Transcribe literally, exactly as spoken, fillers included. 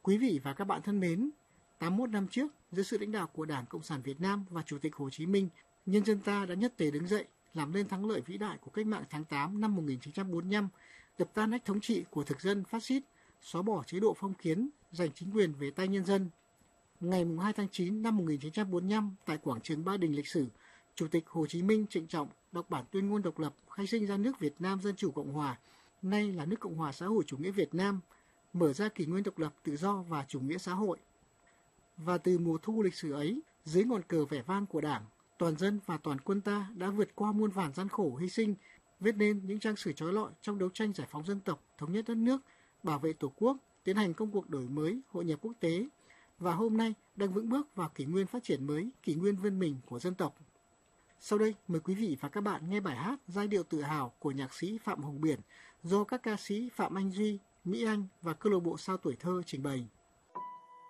Quý vị và các bạn thân mến, tám mươi mốt năm trước, dưới sự lãnh đạo của Đảng Cộng sản Việt Nam và Chủ tịch Hồ Chí Minh, nhân dân ta đã nhất tề đứng dậy, làm nên thắng lợi vĩ đại của cách mạng tháng tám năm một nghìn chín trăm bốn mươi lăm, đập tan ách thống trị của thực dân phát xít, xóa bỏ chế độ phong kiến, giành chính quyền về tay nhân dân. Ngày hai tháng chín năm một nghìn chín trăm bốn mươi lăm, tại quảng trường Ba Đình lịch sử, Chủ tịch Hồ Chí Minh trịnh trọng đọc bản tuyên ngôn độc lập khai sinh ra nước Việt Nam Dân Chủ Cộng Hòa, nay là nước Cộng hòa xã hội chủ nghĩa Việt Nam, mở ra kỷ nguyên độc lập, tự do và chủ nghĩa xã hội. Và từ mùa thu lịch sử ấy, dưới ngọn cờ vẻ vang của Đảng, toàn dân và toàn quân ta đã vượt qua muôn vàn gian khổ hy sinh, viết nên những trang sử chói lọi trong đấu tranh giải phóng dân tộc, thống nhất đất nước, bảo vệ Tổ quốc, tiến hành công cuộc đổi mới, hội nhập quốc tế, và hôm nay đang vững bước vào kỷ nguyên phát triển mới, kỷ nguyên vươn mình của dân tộc. Sau đây, mời quý vị và các bạn nghe bài hát Giai điệu tự hào của nhạc sĩ Phạm Hồng Biển do các ca sĩ Phạm Anh Duy, Mỹ Anh và câu lạc bộ Sao Tuổi Thơ trình bày.